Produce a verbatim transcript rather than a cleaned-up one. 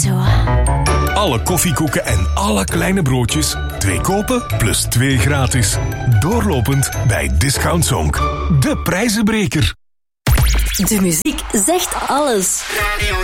zo. Alle koffiekoeken en alle kleine broodjes. Twee kopen plus twee gratis. Doorlopend bij Discount Zonk. De prijzenbreker. De muziek zegt alles. Radio